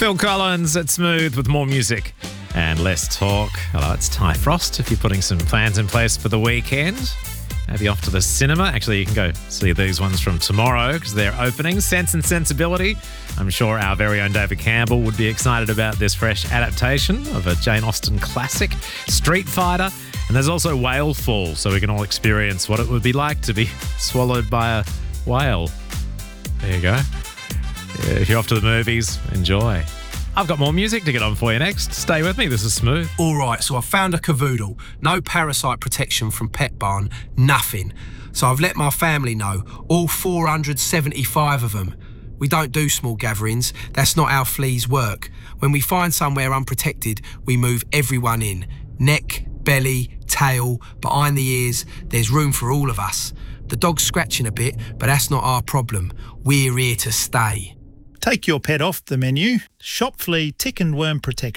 Phil Collins at Smooth with more music and less talk. Hello, it's Ty Frost. If you're putting some plans in place for the weekend, maybe off to the cinema. Actually, you can go see these ones from tomorrow because they're opening. Sense and Sensibility. I'm sure our very own David Campbell would be excited about this fresh adaptation of a Jane Austen classic, Street Fighter. And there's also Whale Fall, so we can all experience what it would be like to be swallowed by a whale. There you go. If you're off to the movies, enjoy. I've got more music to get on for you next. Stay with me, this is Smooth. All right, so I found a cavoodle. No parasite protection from Pet Barn, nothing. So I've let my family know, all 475 of them. We don't do small gatherings, that's not how fleas work. When we find somewhere unprotected, we move everyone in. Neck, belly, tail, behind the ears, there's room for all of us. The dog's scratching a bit, but that's not our problem. We're here to stay. Take your pet off the menu. Shop Flea Tick and Worm Protection.